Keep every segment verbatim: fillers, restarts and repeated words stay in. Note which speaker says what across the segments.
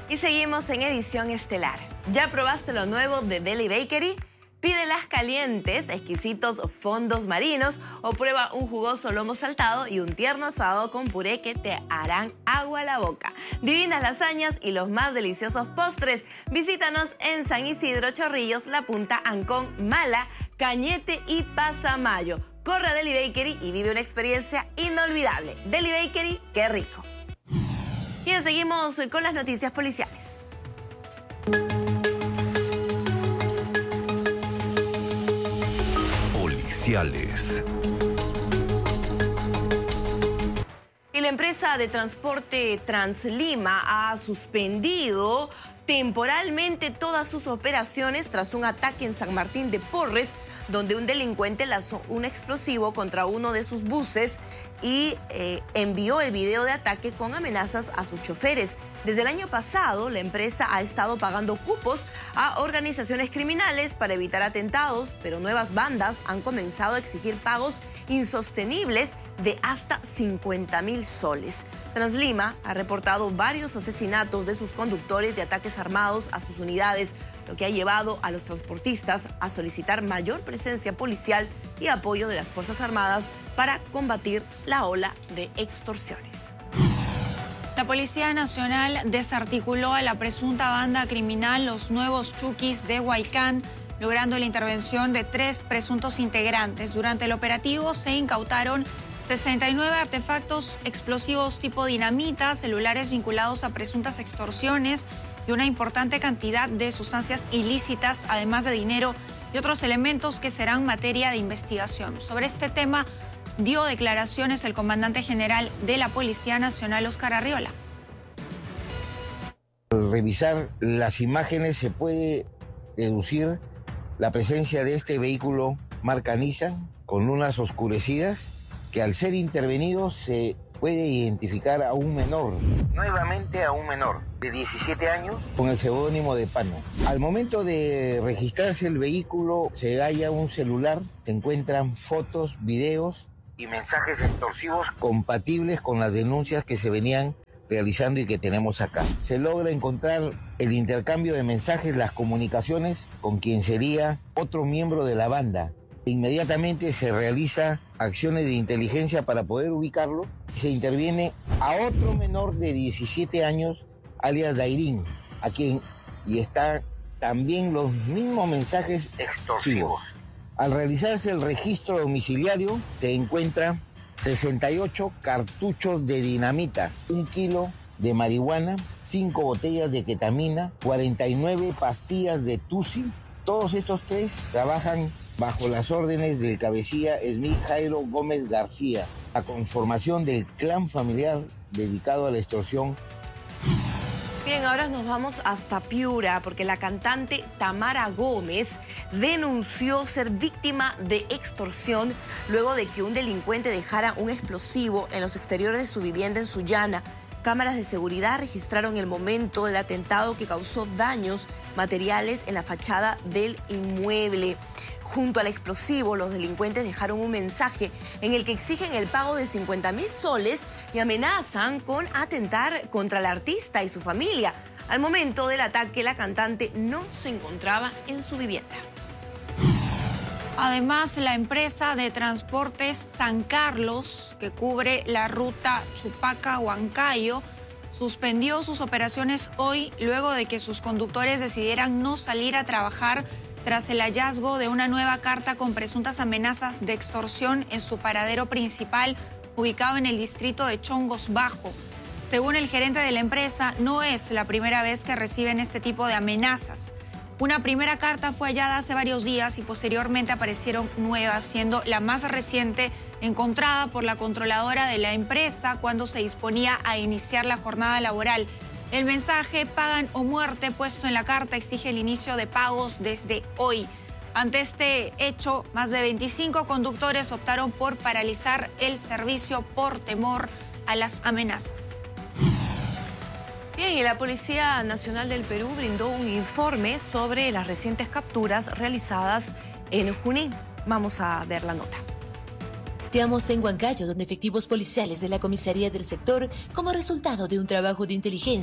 Speaker 1: Y seguimos en edición estelar. ¿Ya probaste lo nuevo de Deli Bakery? Pídelas calientes, exquisitos fondos marinos o prueba un jugoso lomo saltado y un tierno asado con puré que te harán agua a la boca. Divinas lasañas y los más deliciosos postres. Visítanos en San Isidro, Chorrillos, La Punta, Ancón, Mala, Cañete y Pasamayo. Corre a Deli Bakery y vive una experiencia inolvidable. Deli Bakery, qué rico. Y seguimos con las noticias policiales.
Speaker 2: Policiales.
Speaker 1: Y la empresa de transporte Translima ha suspendido temporalmente todas sus operaciones tras un ataque en San Martín de Porres, donde un delincuente lanzó un explosivo contra uno de sus buses y eh, envió el video de ataque con amenazas a sus choferes. Desde el año pasado, la empresa ha estado pagando cupos a organizaciones criminales para evitar atentados, pero nuevas bandas han comenzado a exigir pagos insostenibles de hasta cincuenta mil soles. Translima ha reportado varios asesinatos de sus conductores y ataques armados a sus unidades, lo que ha llevado a los transportistas a solicitar mayor presencia policial y apoyo de las Fuerzas Armadas para combatir la ola de extorsiones.
Speaker 3: La Policía Nacional desarticuló a la presunta banda criminal Los Nuevos Chukis de Huaycán, logrando la intervención de tres presuntos integrantes. Durante el operativo se incautaron sesenta y nueve artefactos explosivos tipo dinamita, celulares vinculados a presuntas extorsiones y una importante cantidad de sustancias ilícitas, además de dinero y otros elementos que serán materia de investigación. Sobre este tema dio declaraciones el comandante general de la Policía Nacional, Óscar Arriola.
Speaker 4: Al revisar las imágenes se puede deducir la presencia de este vehículo marca Nissan con lunas oscurecidas que al ser intervenido se puede identificar a un menor, nuevamente a un menor de diecisiete años con el seudónimo de Pano. Al momento de registrarse el vehículo se halla un celular, se encuentran fotos, videos y mensajes extorsivos compatibles con las denuncias que se venían realizando y que tenemos acá. Se logra encontrar el intercambio de mensajes, las comunicaciones con quien sería otro miembro de la banda. Inmediatamente se realiza acciones de inteligencia para poder ubicarlo y se interviene a otro menor de diecisiete años, alias Dairín, a quien y está también los mismos mensajes extorsivos. Al realizarse el registro domiciliario se encuentra sesenta y ocho cartuchos de dinamita, un kilo de marihuana, cinco botellas de ketamina, cuarenta y nueve pastillas de tusi. Todos estos tres trabajan bajo las órdenes del cabecilla Smith Jairo Gómez García, la conformación del clan familiar dedicado a la extorsión.
Speaker 1: Bien, ahora nos vamos hasta Piura porque la cantante Tamara Gómez denunció ser víctima de extorsión luego de que un delincuente dejara un explosivo en los exteriores de su vivienda en Sullana. Cámaras de seguridad registraron el momento del atentado que causó daños materiales en la fachada del inmueble. Junto al explosivo, los delincuentes dejaron un mensaje en el que exigen el pago de cincuenta mil soles y amenazan con atentar contra el artista y su familia. Al momento del ataque, la cantante no se encontraba en su vivienda.
Speaker 3: Además, la empresa de transportes San Carlos, que cubre la ruta Chupaca-Huancayo, suspendió sus operaciones hoy luego de que sus conductores decidieran no salir a trabajar tras el hallazgo de una nueva carta con presuntas amenazas de extorsión en su paradero principal, ubicado en el distrito de Chongos Bajo. Según el gerente de la empresa, no es la primera vez que reciben este tipo de amenazas. Una primera carta fue hallada hace varios días y posteriormente aparecieron nuevas, siendo la más reciente encontrada por la controladora de la empresa cuando se disponía a iniciar la jornada laboral. El mensaje "pagan o muerte" puesto en la carta exige el inicio de pagos desde hoy. Ante este hecho, más de veinticinco conductores optaron por paralizar el servicio por temor a las amenazas.
Speaker 1: Bien, y la Policía Nacional del Perú brindó un informe sobre las recientes capturas realizadas en Junín. Vamos a ver la nota.
Speaker 5: Estamos en Huancayo, donde efectivos policiales de la comisaría del sector, como resultado de un trabajo de inteligencia,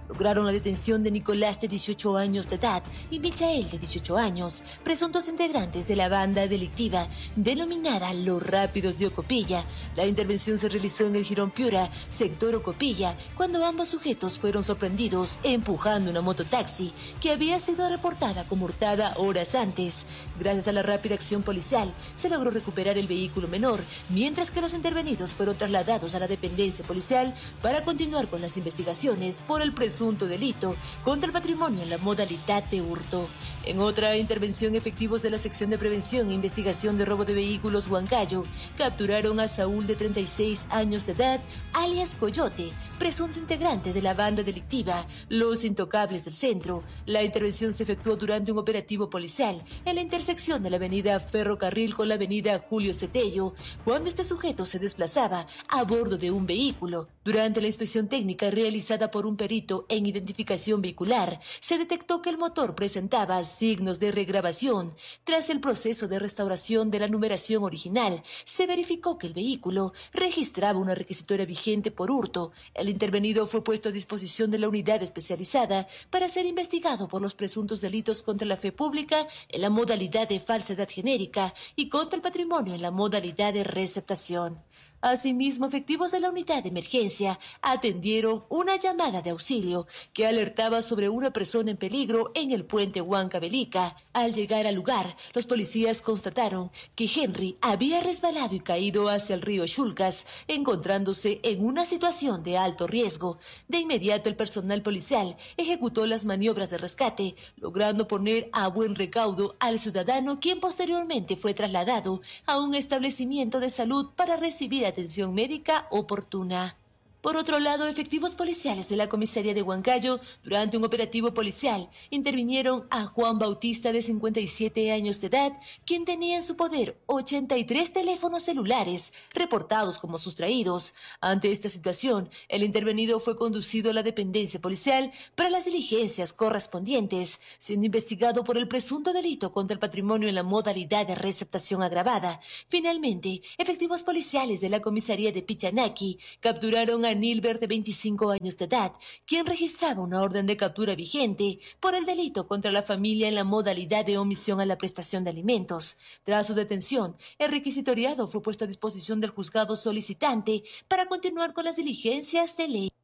Speaker 5: lograron la detención de Nicolás, de dieciocho años de edad, y Michael, de dieciocho años, presuntos integrantes de la banda delictiva denominada Los Rápidos de Ocopilla. La intervención se realizó en el Jirón Piura, sector Ocopilla, cuando ambos sujetos fueron sorprendidos empujando una mototaxi que había sido reportada como hurtada horas antes. Gracias a la rápida acción policial, se logró recuperar el vehículo menor, mientras que los intervenidos fueron trasladados a la dependencia policial para continuar con las investigaciones por el presunto delito contra el patrimonio en la modalidad de hurto. En otra intervención, efectivos de la sección de prevención e investigación de robo de vehículos Huancayo capturaron a Saúl, de treinta y seis años de edad, alias Coyote, presunto integrante de la banda delictiva Los Intocables del Centro. La intervención se efectuó durante un operativo policial en la intersección de la avenida Ferrocarril con la avenida Julio Cetello, cuando este sujeto se desplazaba a bordo de un vehículo. Durante la inspección técnica realizada por un perito en identificación vehicular, se detectó que el motor presentaba signos de regrabación. Tras el proceso de restauración de la numeración original, se verificó que el vehículo registraba una requisitoria vigente por hurto. El intervenido fue puesto a disposición de la unidad especializada para ser investigado por los presuntos delitos contra la fe pública en la modalidad de falsedad genérica y contra el patrimonio en la modalidad de receptación. Asimismo, efectivos de la unidad de emergencia atendieron una llamada de auxilio que alertaba sobre una persona en peligro en el puente Huancavelica. Al llegar al lugar, los policías constataron que Henry había resbalado y caído hacia el río Chulcas, encontrándose en una situación de alto riesgo. De inmediato, el personal policial ejecutó las maniobras de rescate, logrando poner a buen recaudo al ciudadano, quien posteriormente fue trasladado a un establecimiento de salud para recibir atención médica oportuna. Por otro lado, efectivos policiales de la comisaría de Huancayo, durante un operativo policial, intervinieron a Juan Bautista, de cincuenta y siete años de edad, quien tenía en su poder ochenta y tres teléfonos celulares reportados como sustraídos. Ante esta situación, el intervenido fue conducido a la dependencia policial para las diligencias correspondientes, siendo investigado por el presunto delito contra el patrimonio en la modalidad de receptación agravada. Finalmente, efectivos policiales de la comisaría de Pichanaki capturaron a Nilbert, de veinticinco años de edad, quien registraba una orden de captura vigente por el delito contra la familia en la modalidad de omisión a la prestación de alimentos. Tras su detención, el requisitoriado fue puesto a disposición del juzgado solicitante para continuar con las diligencias de ley.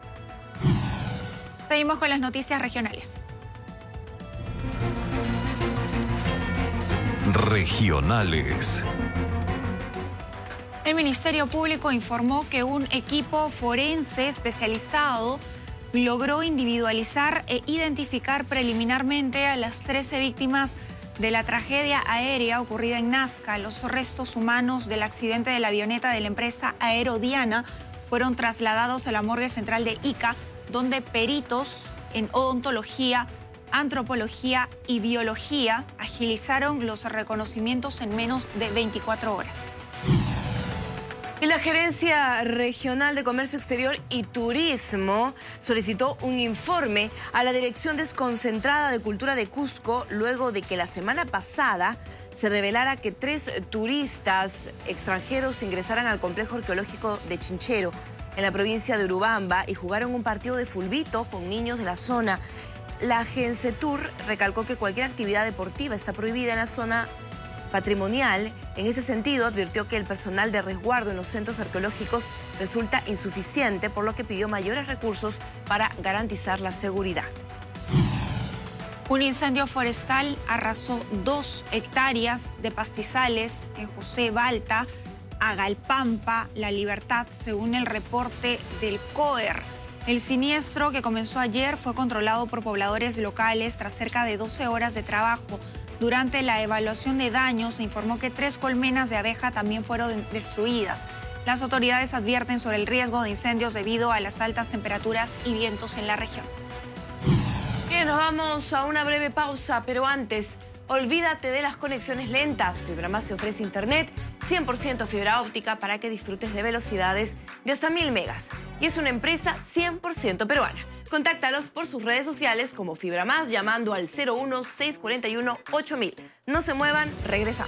Speaker 3: Seguimos con las noticias regionales.
Speaker 2: Regionales.
Speaker 3: El Ministerio Público informó que un equipo forense especializado logró individualizar e identificar preliminarmente a las trece víctimas de la tragedia aérea ocurrida en Nazca. Los restos humanos del accidente de la avioneta de la empresa Aerodiana fueron trasladados a la morgue central de Ica, donde peritos en odontología, antropología y biología agilizaron los reconocimientos en menos de veinticuatro horas.
Speaker 1: Y la Gerencia Regional de Comercio Exterior y Turismo solicitó un informe a la Dirección Desconcentrada de Cultura de Cusco luego de que la semana pasada se revelara que tres turistas extranjeros ingresaran al complejo arqueológico de Chinchero, en la provincia de Urubamba, y jugaron un partido de fulbito con niños de la zona. La Gensetur recalcó que cualquier actividad deportiva está prohibida en la zona patrimonial. En ese sentido, advirtió que el personal de resguardo en los centros arqueológicos resulta insuficiente, por lo que pidió mayores recursos para garantizar la seguridad.
Speaker 3: Un incendio forestal arrasó dos hectáreas de pastizales en José Balta, Agalpampa, La Libertad, según el reporte del COER. El siniestro, que comenzó ayer, fue controlado por pobladores locales tras cerca de doce horas de trabajo. Durante la evaluación de daños, se informó que tres colmenas de abeja también fueron destruidas. Las autoridades advierten sobre el riesgo de incendios debido a las altas temperaturas y vientos en la región.
Speaker 1: Bien, nos vamos a una breve pausa, pero antes, olvídate de las conexiones lentas. FibraMás te ofrece internet cien por ciento fibra óptica para que disfrutes de velocidades de hasta mil megas. Y es una empresa cien por ciento peruana. Contáctalos por sus redes sociales como FibraMás llamando al cero uno, seis cuatro uno, ocho mil. No se muevan, regresamos.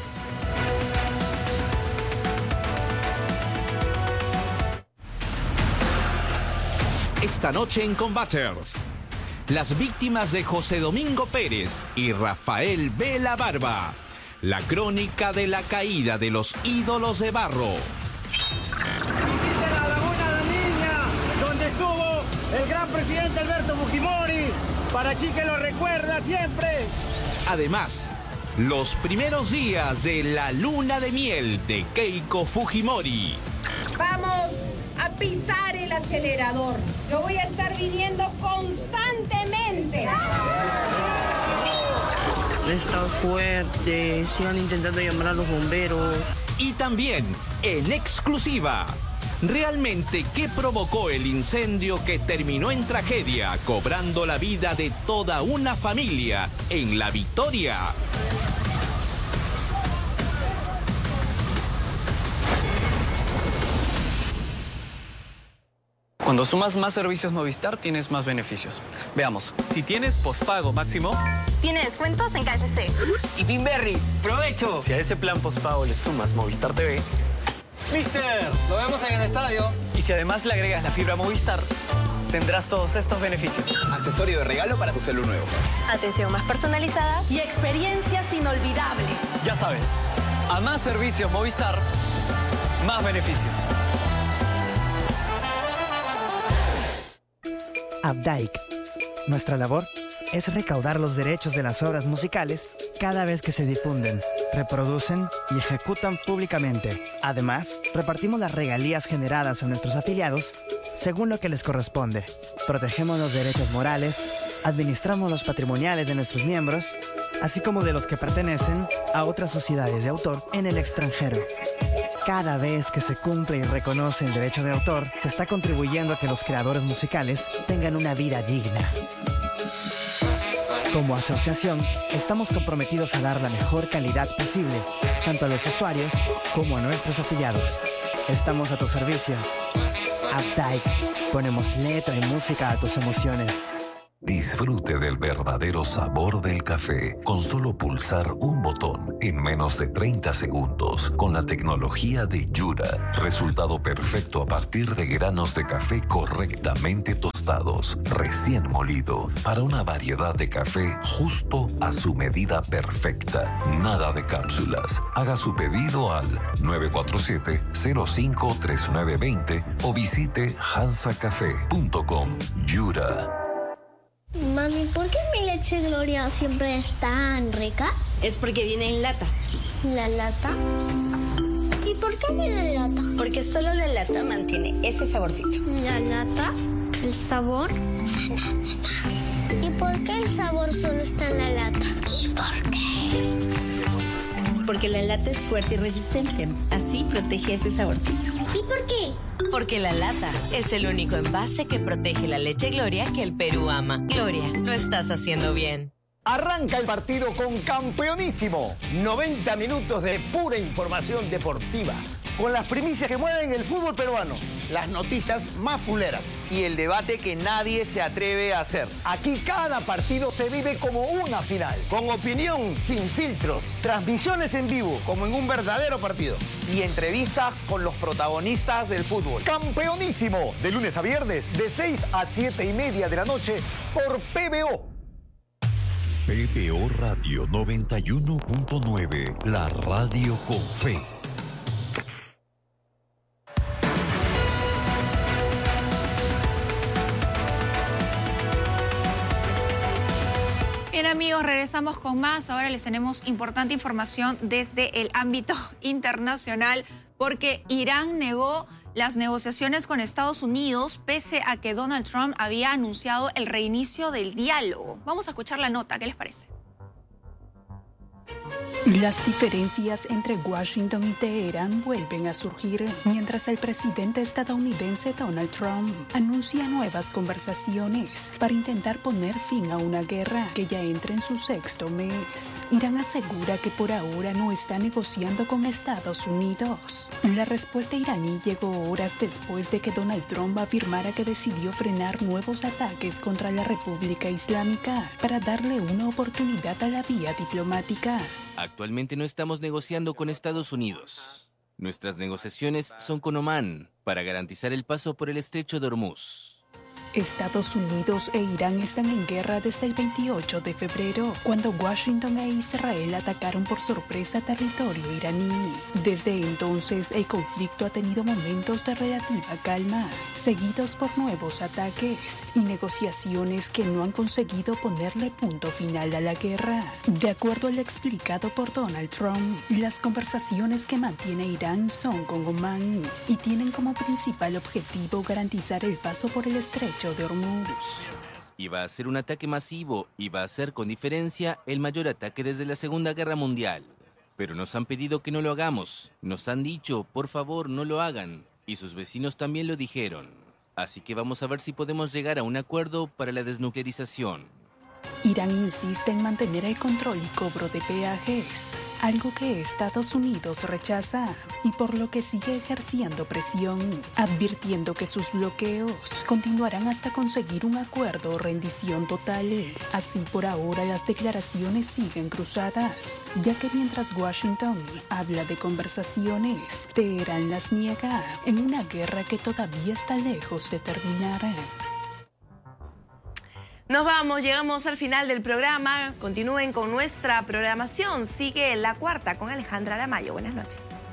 Speaker 6: Esta noche en Combaters, las víctimas de José Domingo Pérez y Rafael Vela Barba. La crónica de la caída de los ídolos de barro.
Speaker 7: Visite la Laguna La Niña, donde estuvo el gran presidente Alberto Fujimori. Parachi que lo recuerda siempre.
Speaker 6: Además, los primeros días de la luna de miel de Keiko Fujimori.
Speaker 8: Vamos a pisar el acelerador. Yo voy a estar viniendo constantemente.
Speaker 9: Está fuerte, sigan intentando llamar a los bomberos.
Speaker 6: Y también, en exclusiva, ¿realmente qué provocó el incendio que terminó en tragedia, cobrando la vida de toda una familia en La Victoria?
Speaker 10: Cuando sumas más servicios Movistar, tienes más beneficios. Veamos. Si tienes pospago máximo...
Speaker 11: Tiene descuentos en K F C.
Speaker 10: Y Pinberry, ¡provecho! Si a ese plan pospago le sumas Movistar T V...
Speaker 7: Mister, lo vemos en el estadio.
Speaker 10: Y si además le agregas la fibra Movistar, tendrás todos estos beneficios.
Speaker 12: Accesorio de regalo para tu celular nuevo.
Speaker 11: Atención más personalizada.
Speaker 1: Y experiencias inolvidables.
Speaker 10: Ya sabes, a más servicios Movistar, más beneficios.
Speaker 13: Updike. Nuestra labor es recaudar los derechos de las obras musicales cada vez que se difunden, reproducen y ejecutan públicamente. Además, repartimos las regalías generadas a nuestros afiliados según lo que les corresponde. Protegemos los derechos morales, administramos los patrimoniales de nuestros miembros, así como de los que pertenecen a otras sociedades de autor en el extranjero. Cada vez que se cumple y reconoce el derecho de autor, se está contribuyendo a que los creadores musicales tengan una vida digna. Como asociación, estamos comprometidos a dar la mejor calidad posible, tanto a los usuarios como a nuestros afiliados. Estamos a tu servicio. Updike. Ponemos letra y música a tus emociones.
Speaker 2: Disfrute del verdadero sabor del café con solo pulsar un botón en menos de treinta segundos con la tecnología de Yura. Resultado perfecto a partir de granos de café correctamente tostados, recién molido, para una variedad de café justo a su medida perfecta. Nada de cápsulas. Haga su pedido al nueve cuatro siete, cero cinco tres nueve dos cero o visite hansa café punto com. Yura.
Speaker 14: Mami, ¿por qué mi leche Gloria siempre es tan rica?
Speaker 15: Es porque viene en lata.
Speaker 14: ¿La lata? ¿Y por qué viene en lata?
Speaker 15: Porque solo la lata mantiene ese saborcito.
Speaker 14: ¿La lata? ¿El sabor? ¿Y por qué el sabor solo está en la lata? ¿Y por qué?
Speaker 15: Porque la lata es fuerte y resistente. Así protege ese saborcito.
Speaker 14: ¿Y por qué?
Speaker 1: Porque la lata es el único envase que protege la leche Gloria que el Perú ama. Gloria, lo estás haciendo bien.
Speaker 7: Arranca el partido con Campeonísimo. noventa minutos de pura información deportiva. Con las primicias que mueven el fútbol peruano. Las noticias más fuleras.
Speaker 16: Y el debate que nadie se atreve a hacer.
Speaker 7: Aquí cada partido se vive como una final. Con opinión, sin filtros. Transmisiones en vivo, como en un verdadero partido.
Speaker 16: Y entrevistas con los protagonistas del fútbol.
Speaker 7: Campeonísimo. De lunes a viernes, de seis a siete y media de la noche, por P B O.
Speaker 2: P B O Radio noventa y uno punto nueve, la radio con fe.
Speaker 3: Bien amigos, regresamos con más. Ahora les tenemos importante información desde el ámbito internacional porque Irán negó las negociaciones con Estados Unidos pese a que Donald Trump había anunciado el reinicio del diálogo. Vamos a escuchar la nota, ¿qué les parece?
Speaker 17: Las diferencias entre Washington y Teherán vuelven a surgir mientras el presidente estadounidense Donald Trump anuncia nuevas conversaciones para intentar poner fin a una guerra que ya entra en su sexto mes. Irán asegura que por ahora no está negociando con Estados Unidos. La respuesta iraní llegó horas después de que Donald Trump afirmara que decidió frenar nuevos ataques contra la República Islámica para darle una oportunidad a la vía diplomática.
Speaker 18: Actualmente no estamos negociando con Estados Unidos. Nuestras negociaciones son con Omán para garantizar el paso por el estrecho de Hormuz.
Speaker 17: Estados Unidos e Irán están en guerra desde el veintiocho de febrero, cuando Washington e Israel atacaron por sorpresa territorio iraní. Desde entonces, el conflicto ha tenido momentos de relativa calma, seguidos por nuevos ataques y negociaciones que no han conseguido ponerle punto final a la guerra. De acuerdo al explicado por Donald Trump, las conversaciones que mantiene Irán son con Omán y tienen como principal objetivo garantizar el paso por el estrecho de Hormuz.
Speaker 18: Iba a ser un ataque masivo y va a ser con diferencia el mayor ataque desde la Segunda Guerra Mundial. Pero nos han pedido que no lo hagamos. Nos han dicho, por favor, no lo hagan. Y sus vecinos también lo dijeron. Así que vamos a ver si podemos llegar a un acuerdo para la desnuclearización.
Speaker 17: Irán insiste en mantener el control y cobro de peajes, algo que Estados Unidos rechaza y por lo que sigue ejerciendo presión, advirtiendo que sus bloqueos continuarán hasta conseguir un acuerdo o rendición total. Así, por ahora, las declaraciones siguen cruzadas, ya que mientras Washington habla de conversaciones, Teherán las niega en una guerra que todavía está lejos de terminar.
Speaker 1: Nos vamos, llegamos al final del programa. Continúen con nuestra programación. Sigue La Cuarta con Alejandra Aramayo. Buenas noches.